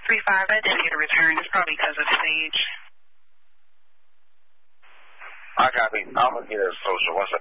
3-5, I didn't get a return. It's probably because of Sage. I copy. I'm going to get a social. What's